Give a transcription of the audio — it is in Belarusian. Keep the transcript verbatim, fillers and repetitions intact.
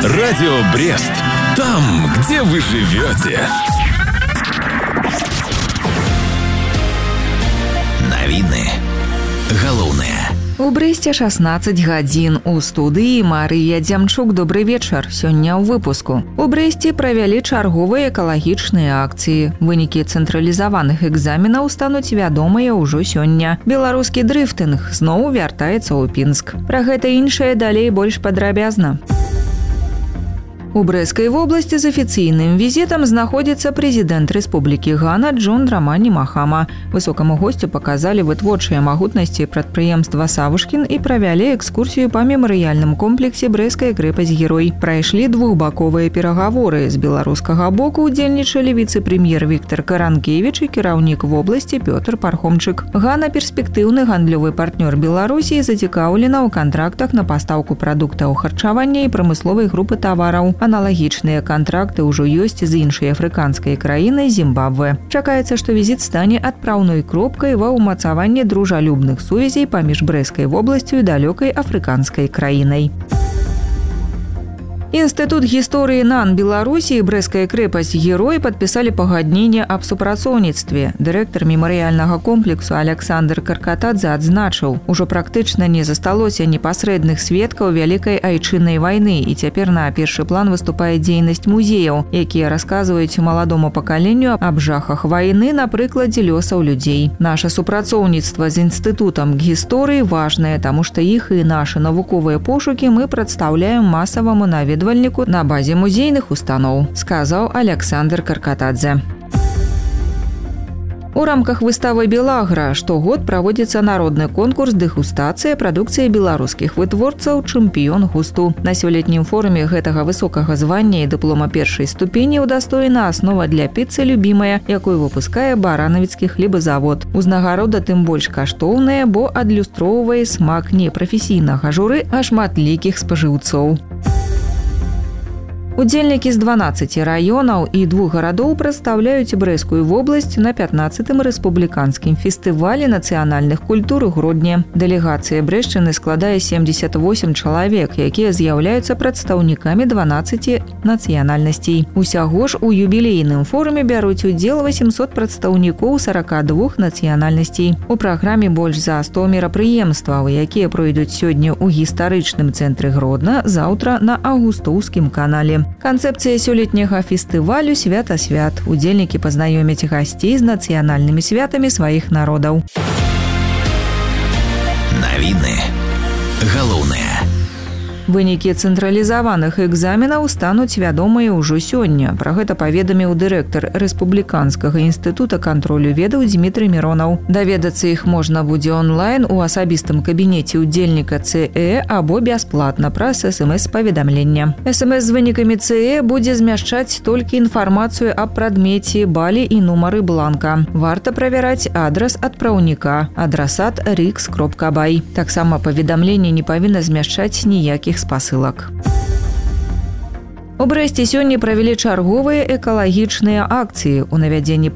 Радио Брест. Там, где вы живете. Навіны. Галоўнае. У Брэсце шаснаццаць гадзін. У студыі Марыя Дзямчук. Добрый вечар. Сёння ў выпуску. У Брэсце правялі чарговыя экалагічныя акцыі. Вынікі цэнтралізаваных экзаменаў стануць вядомыя ўжо сёння. Беларускі дрыфтынг зноў вяртаецца ў Пінск. Пра гэта і іншае далей больш падрабязна. У Брэсцкай вобласці з афіцыйным візітам знаходзіцца прэзідэнт Рэспублікі Гана Джон Драмані Махама. Высокаму госцю паказалі вытворчыя магутнасці прадпрыемства Савушкін і правялі экскурсію па мемарыяльным комплексе Брэсцкая крэпасць-герой. Прайшлі двухбаковыя перагаворы. З беларускага боку удзельнічалі віцэ-прэм'ер Віктар Каранкевіч і кіраўнік вобласці Пётр Пархомчык. Гана, перспектыўны гандлёвы партнёр Беларусі, зацікаўлена ў кантрактах на пастаўку прадуктаў харчавання і прамысловай групы тавараў. Аналагічныя кантракты ўжо ёсць з іншай афрыканскай краінай Зімбабве. Чакаецца, што візіт стане адпраўной кропкай ва ўмацаванні дружалюбных сувязей паміж Брэсцкай вобласцю і далёкай афрыканскай краінай. Інстытут гісторыі НАН Беларусі і Брэсцкая крэпасць-герой падпісалі пагадненне аб супрацоўніцтве. Дырэктар мемарыяльнага комплексу Аляксандр Каркатадзе адзначыў, ужо практычна не засталося непасрэдных сведкаў вялікай айчыннай вайны, і цяпер на першы план выступае дзейнасць музеяў, якія расказваюць маладому пакаленню аб жахах вайны на прыкладзе лёсаў людзей. Наша супрацоўніцтва з інстытутам гісторыі важнае, таму што іх і нашы навуковыя пошукі мы прадстаўляем масаваму наведванню на базе музейных устаноў, сказаў Аляксандр Каркатадзе. У рамках выставы «Белагра» штогод праводзіцца народны конкурс дэгустацыя прадукцыі беларускіх вытворцаў «Чэмпіён густу». На сёлетнім форуме гэтага высокага звання і дыплома першай ступені ўдастоена аснова для піцы «Любімая», якую выпускае баранавіцкі хлебазавод. Узнагарода тым больш каштоўная, бо адлюстроўвае смак не прафесійнага журы, а шматлікіх спажыўцоў. Удзельнікі з дванаццаці раёнаў і двух гарадоў прадстаўляюць Брэсцкую вобласць на пятнаццатым рэспубліканскім фестывалі нацыянальных культур у Гродні. Дэлегацыя брэсчыны складае семьдесят восемь чалавек, якія з'яўляюцца прадстаўнікамі дванаццаці нацыянальнасцей. Усяго ж у юбілейным форуме бяруць удзел восемьсот прадстаўнікоў сорока двух нацыянальнасцей. У праграме больш за сто мерапрыемстваў, якія пройдуць сёння ў гістарычным цэнтры Гродна, заўтра на Аўгустоўскім канале. Канцэпцыя сёлетняга фестывалю «Свята свят». Удзельнікі пазнаёмяць гасцей з нацыянальнымі святамі сваіх народаў. Навіны. Галоўнае. Вынікі цэнтралізаваных экзаменаў стануць вядомыя ўжо сёння. Пра гэта паведаміў дырэктар Рэспубліканскага інстытута кантролю ведаў Дзмітрый Міронаў. Даведацца іх можна будзе онлайн у асабістым кабінеце ўдзельніка ЦЭ або бясплатна праз эс эм эс-паведамлення. эс эм эс з вынікамі ЦЭ будзе змяшчаць толькі інфармацыю аб прадмеце, балі і нумары бланка. Варта правяраць адрас адпраўніка адрасат рикс кропка бай. Таксама паведамленне не павінна змяшчаць ніякіх спасылак. У Брэсце сёння правялі чарговыя экалагічныя акцыі. У навядзенні